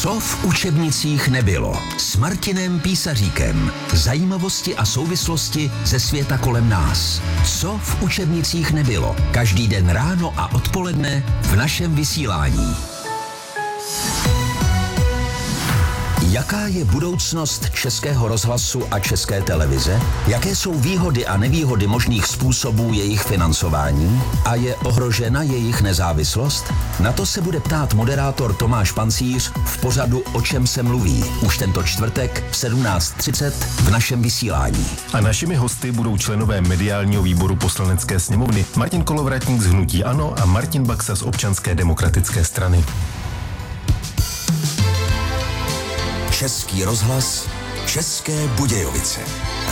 Co v učebnicích nebylo? S Martinem Písaříkem. Zajímavosti a souvislosti ze světa kolem nás. Co v učebnicích nebylo? Každý den ráno a odpoledne v našem vysílání. Jaká je budoucnost Českého rozhlasu a České televize? Jaké jsou výhody a nevýhody možných způsobů jejich financování? A je ohrožena jejich nezávislost? Na to se bude ptát moderátor Tomáš Pancíř v pořadu O čem se mluví. Už tento čtvrtek v 17:30 v našem vysílání. A našimi hosty budou členové mediálního výboru Poslanecké sněmovny Martin Kolovratník z Hnutí ANO a Martin Baxa z Občanské demokratické strany. Český rozhlas, České Budějovice.